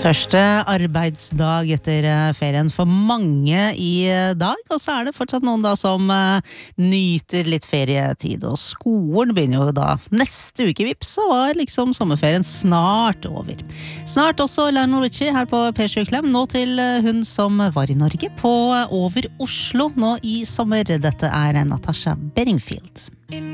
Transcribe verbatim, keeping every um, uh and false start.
Første arbeidsdag etter ferien for mange i dag, og så er det fortsatt noen da som nyter litt ferietid, og skolen begynner jo da neste uke, vips, så var liksom sommerferien snart over. Snart også Lionel Richie her på P sju Klem, nå til hun som var i Norge på Over Oslo nå i sommer. Dette er Natasha Bedingfield.